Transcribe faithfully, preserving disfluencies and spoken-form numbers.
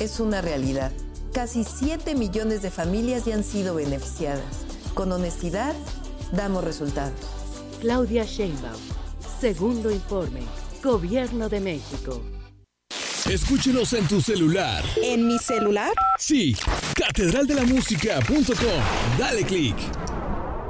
es una realidad. Casi siete millones de familias ya han sido beneficiadas. Con honestidad, damos resultados. Claudia Sheinbaum, segundo informe, Gobierno de México. Escúchenos en tu celular. ¿En mi celular? Sí, catedral de la música punto com. Dale click.